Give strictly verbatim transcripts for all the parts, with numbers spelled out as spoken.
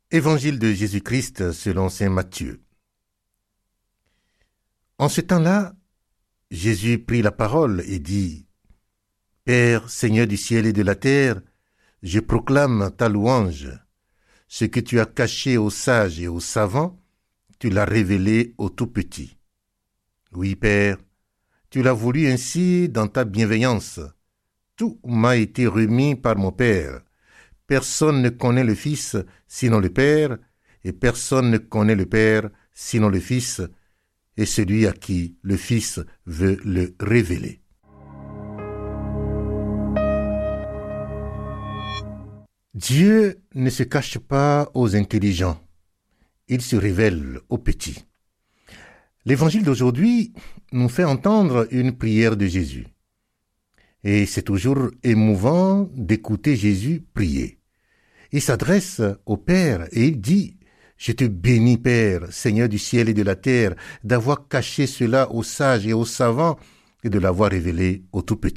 Évangile de Jésus-Christ selon saint Matthieu. En ce temps-là, Jésus prit la parole et dit : « Père, Seigneur du ciel et de la terre, je proclame ta louange. Ce que tu as caché aux sages et aux savants, tu l'as révélé aux tout-petits. Oui, Père, tu l'as voulu ainsi dans ta bienveillance. Tout m'a été remis par mon Père. Personne ne connaît le Fils sinon le Père, et personne ne connaît le Père sinon le Fils, et celui à qui le Fils veut le révéler. » Dieu ne se cache pas aux intelligents, il se révèle aux petits. L'évangile d'aujourd'hui nous fait entendre une prière de Jésus. Et c'est toujours émouvant d'écouter Jésus prier. Il s'adresse au Père et il dit : « Je te bénis, Père, Seigneur du ciel et de la terre, d'avoir caché cela aux sages et aux savants et de l'avoir révélé aux tout-petits. »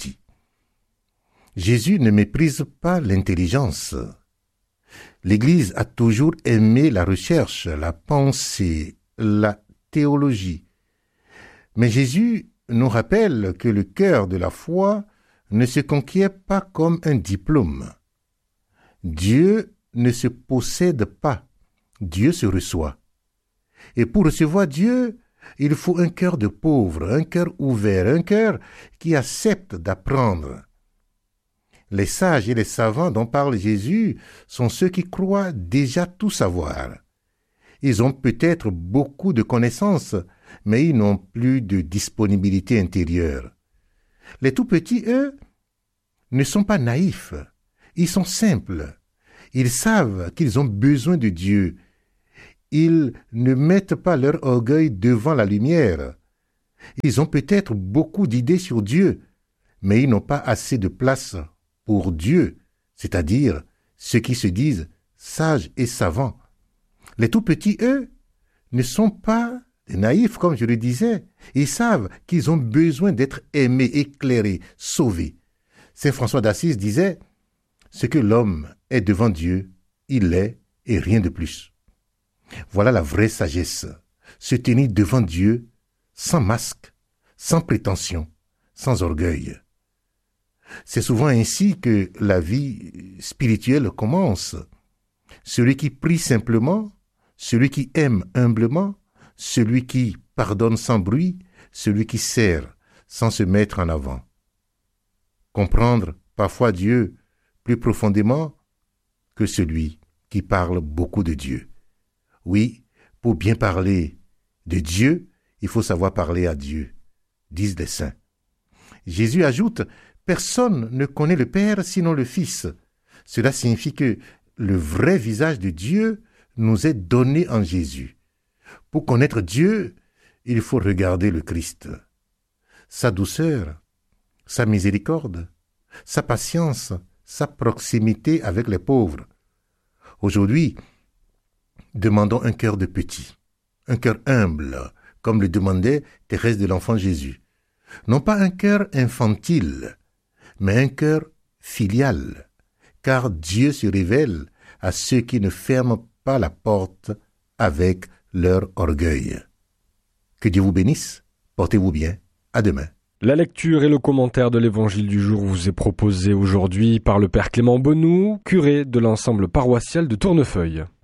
Jésus ne méprise pas l'intelligence. L'Église a toujours aimé la recherche, la pensée, la théologie. Mais Jésus nous rappelle que le cœur de la foi ne se conquiert pas comme un diplôme. Dieu ne se possède pas, Dieu se reçoit. Et pour recevoir Dieu, il faut un cœur de pauvre, un cœur ouvert, un cœur qui accepte d'apprendre. Les sages et les savants dont parle Jésus sont ceux qui croient déjà tout savoir. Ils ont peut-être beaucoup de connaissances, mais ils n'ont plus de disponibilité intérieure. Les tout-petits, eux, ne sont pas naïfs. Ils sont simples. Ils savent qu'ils ont besoin de Dieu. Ils ne mettent pas leur orgueil devant la lumière. Ils ont peut-être beaucoup d'idées sur Dieu, mais ils n'ont pas assez de place pour Dieu, c'est-à-dire ceux qui se disent sages et savants. Les tout-petits, eux, ne sont pas des naïfs, comme je le disais. Ils savent qu'ils ont besoin d'être aimés, éclairés, sauvés. Saint François d'Assise disait : « Ce que l'homme est devant Dieu, il l'est et rien de plus. » Voilà la vraie sagesse, se tenir devant Dieu sans masque, sans prétention, sans orgueil. C'est souvent ainsi que la vie spirituelle commence. Celui qui prie simplement, celui qui aime humblement, celui qui pardonne sans bruit, celui qui sert sans se mettre en avant. Comprendre parfois Dieu plus profondément que celui qui parle beaucoup de Dieu. Oui, pour bien parler de Dieu, il faut savoir parler à Dieu, disent les saints. Jésus ajoute : « Personne ne connaît le Père sinon le Fils. » Cela signifie que le vrai visage de Dieu nous est donné en Jésus. Pour connaître Dieu, il faut regarder le Christ. Sa douceur, sa miséricorde, sa patience, sa proximité avec les pauvres. Aujourd'hui, demandons un cœur de petit, un cœur humble, comme le demandait Thérèse de l'Enfant Jésus. Non pas un cœur infantile, mais un cœur filial, car Dieu se révèle à ceux qui ne ferment pas la porte avec leur orgueil. Que Dieu vous bénisse, portez-vous bien, à demain. La lecture et le commentaire de l'évangile du jour vous est proposé aujourd'hui par le Père Clément Bonou, curé de l'ensemble paroissial de Tournefeuille.